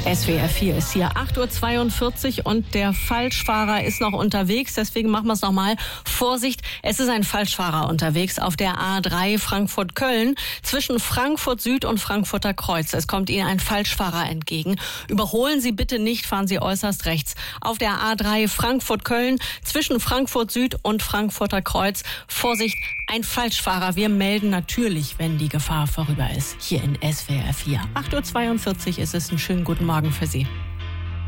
SWR 4 ist hier 8:42 Uhr und der Falschfahrer ist noch unterwegs. Deswegen machen wir es nochmal. Vorsicht, es ist ein Falschfahrer unterwegs auf der A3 Frankfurt-Köln zwischen Frankfurt Süd und Frankfurter Kreuz. Es kommt Ihnen ein Falschfahrer entgegen. Überholen Sie bitte nicht, fahren Sie äußerst rechts. Auf der A3 Frankfurt-Köln zwischen Frankfurt Süd und Frankfurter Kreuz. Vorsicht, ein Falschfahrer. Wir melden natürlich, wenn die Gefahr vorüber ist. Hier in SWR 4. 8:42 Uhr ist es. Einen schönen guten Morgen für Sie.